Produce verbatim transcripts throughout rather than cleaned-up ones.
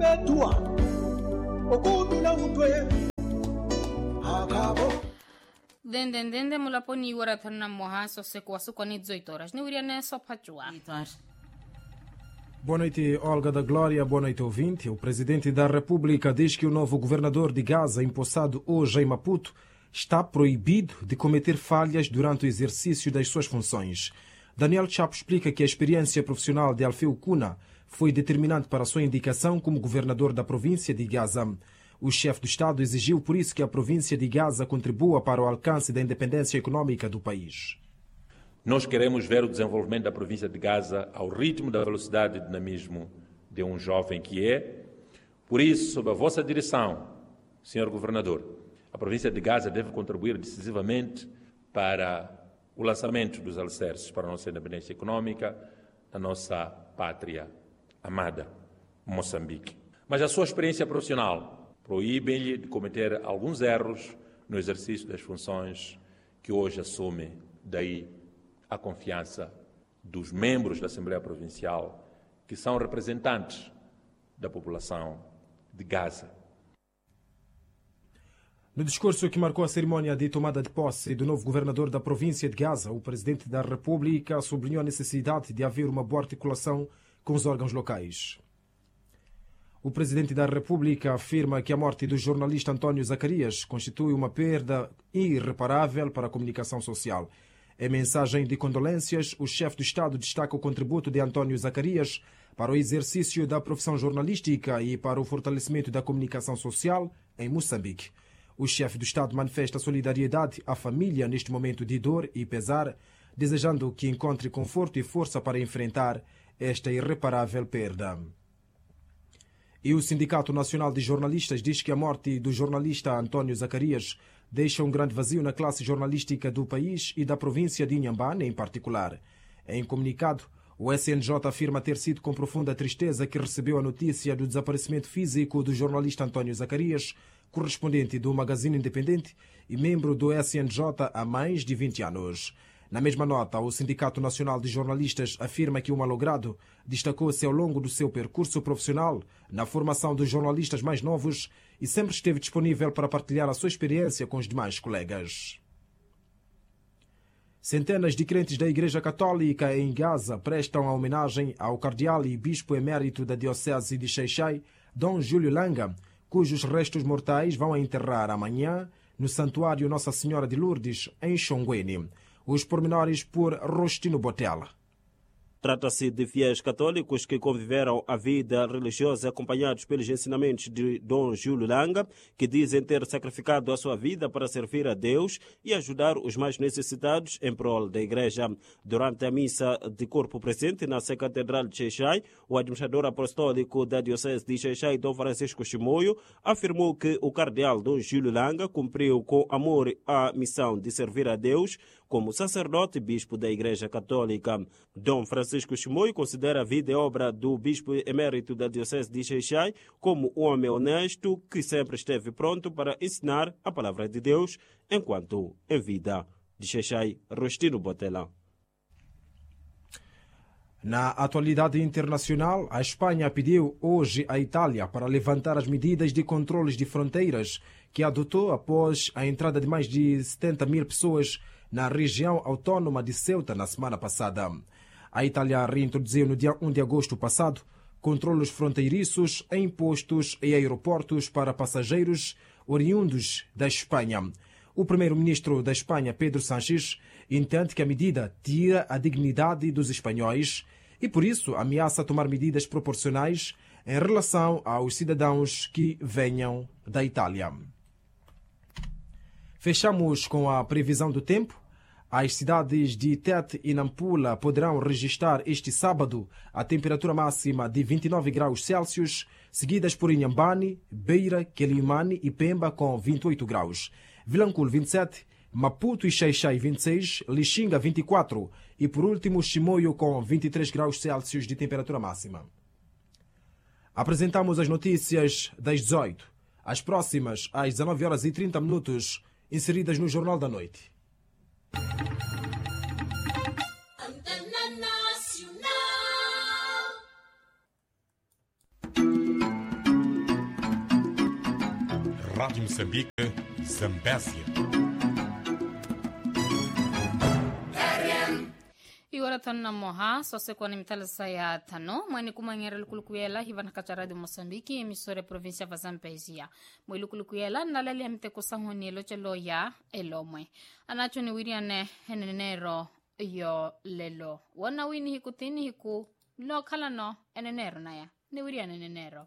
Dende dende mulaponi waratana mohaso seku asuko ni dezoito horas. Ni uriane sopachua. Boa noite, Olga da Glória. Boa noite, ouvinte. O presidente da República diz que o novo governador de Gaza, empossado hoje em Maputo, está proibido de cometer falhas durante o exercício das suas funções. Daniel Chapo explica que a experiência profissional de Alfeu Kuna foi determinante para a sua indicação como governador da província de Gaza. O chefe do Estado exigiu por isso que a província de Gaza contribua para o alcance da independência econômica do país. Nós queremos ver o desenvolvimento da província de Gaza ao ritmo da velocidade e dinamismo de um jovem que é. Por isso, sob a vossa direção, senhor governador, a província de Gaza deve contribuir decisivamente para o lançamento dos alicerces para a nossa independência econômica, a nossa pátria amada, Moçambique. Mas a sua experiência profissional proíbem-lhe de cometer alguns erros no exercício das funções que hoje assume, daí a confiança dos membros da Assembleia Provincial, que são representantes da população de Gaza. No discurso que marcou a cerimônia de tomada de posse do novo governador da província de Gaza, o presidente da República sublinhou a necessidade de haver uma boa articulação com os órgãos locais. O presidente da República afirma que a morte do jornalista António Zacarias constitui uma perda irreparável para a comunicação social. Em mensagem de condolências, o chefe do Estado destaca o contributo de António Zacarias para o exercício da profissão jornalística e para o fortalecimento da comunicação social em Moçambique. O chefe do Estado manifesta solidariedade à família neste momento de dor e pesar, desejando que encontre conforto e força para enfrentar esta irreparável perda. E o Sindicato Nacional de Jornalistas diz que a morte do jornalista António Zacarias deixa um grande vazio na classe jornalística do país e da província de Inhambane em particular. Em comunicado, o S N J afirma ter sido com profunda tristeza que recebeu a notícia do desaparecimento físico do jornalista António Zacarias, correspondente do Magazine Independente e membro do S N J há mais de vinte anos. Na mesma nota, o Sindicato Nacional de Jornalistas afirma que o malogrado destacou-se ao longo do seu percurso profissional na formação dos jornalistas mais novos e sempre esteve disponível para partilhar a sua experiência com os demais colegas. Centenas de crentes da Igreja Católica em Gaza prestam a homenagem ao cardeal e bispo emérito da Diocese de Xai-Xai, Dom Júlio Langa, cujos restos mortais vão enterrar amanhã no Santuário Nossa Senhora de Lourdes, em Xonguene. Os pormenores por Rostino Botella. Trata-se de fiéis católicos que conviveram a vida religiosa acompanhados pelos ensinamentos de Dom Júlio Langa, que dizem ter sacrificado a sua vida para servir a Deus e ajudar os mais necessitados em prol da Igreja. Durante a missa de corpo presente na Sé Catedral de Xai-Xai, o administrador apostólico da Diocese de Xai-Xai, Dom Francisco Chimoio, afirmou que o cardeal Dom Júlio Langa cumpriu com amor a missão de servir a Deus como sacerdote e bispo da Igreja Católica. Dom Francisco Chimoio considera a vida e obra do bispo emérito da Diocese de Xai-Xai como um homem honesto que sempre esteve pronto para ensinar a palavra de Deus enquanto em vida. De Xai-Xai, Rostino Botella. Na atualidade internacional, a Espanha pediu hoje à Itália para levantar as medidas de controles de fronteiras que adotou após a entrada de mais de setenta mil pessoas na região autónoma de Ceuta na semana passada. A Itália reintroduziu no dia um de agosto passado controles fronteiriços em postos e aeroportos para passageiros oriundos da Espanha. O primeiro-ministro da Espanha, Pedro Sánchez, entende que a medida tira a dignidade dos espanhóis e, por isso, ameaça tomar medidas proporcionais em relação aos cidadãos que venham da Itália. Fechamos com a previsão do tempo. As cidades de Tete e Nampula poderão registrar este sábado a temperatura máxima de vinte e nove graus Celsius, seguidas por Inhambane, Beira, Quelimane e Pemba com vinte e oito graus. Vilanculo vinte e sete, Maputo e Xai-Xai vinte e seis, Lixinga vinte e quatro e por último Chimoio com vinte e três graus Celsius de temperatura máxima. Apresentamos as notícias das dezoito, as próximas às dezanove horas e trinta minutos, inseridas no Jornal da Noite. Rádio Moçambique, Zambésia. Iwara tana moha sose kwa ni mitala saya tano mwani kumanyera lukulukuyela hivana kacharadi Mosambiki emisore provincia va Zambezia mwe lukulukuyela nalali amite kusahoni elochelo ya elomwe anacho ni wiriane enenero yo lelo wana wini hikutini hiku lo kala no enenero naya ni wiriane enenero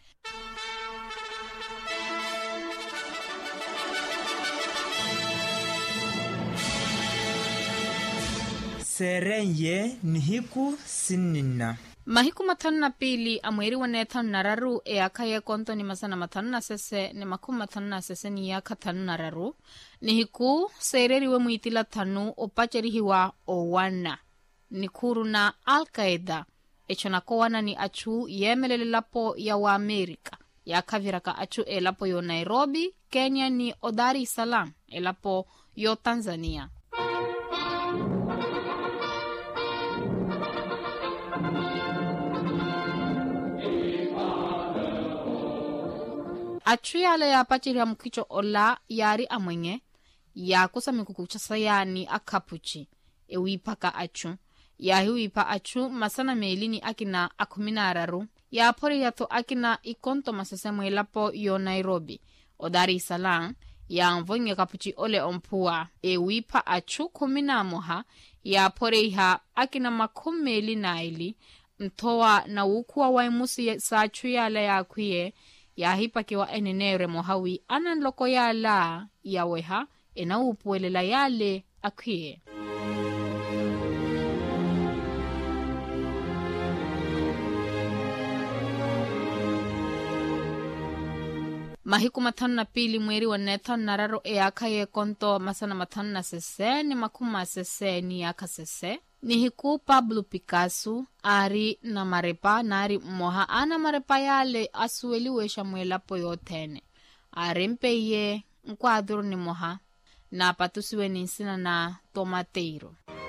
Serenye nihiku sinina. Mahiku matano na pili amweri wane tano na raru e akaye konto ni masana matano na sese ni maku matano na sese ni yaka tano na raru. Nihiku seireri we muitila tanu opacheri hiwa owana. Nikuru na Al-Qaeda. Echonako wana ni achu yemelele lapo ya wa Amerika. Ya kaviraka achu e lapo yo Nairobi, Kenya ni Odari Salam e lapo yo Tanzania. Achu yale ya pachiri ya mkicho ola yari amwenye ya kusa mikukucha sayani akapuchi e wipaka achu ya hui pa achu masana meilini akina akumina araru ya pori yato akina ikonto masasemo elapo yo Nairobi Odari Salam ya mvonye kapuchi ole ompua e wipa achu kumina moha ya pori ha akina makumeli na ili mtoa na ukua waimusi sa achu yale ya kuye ya hipa kiwa enenere mohawi anan loko ya la ya weha ena upuelela yale akuye. Mahiku matano na pili mweri wa netano na raro e akaye konto masana matano na sese ni makuma sese ni yaka sese. Ni hiku Pablo Picasso, ari na marepa na ari moha ana marepa yale asueli wesha mwela po yotene. Ari mpeye mkwaduru ni moha na patusiwe ninsina na tomateiro.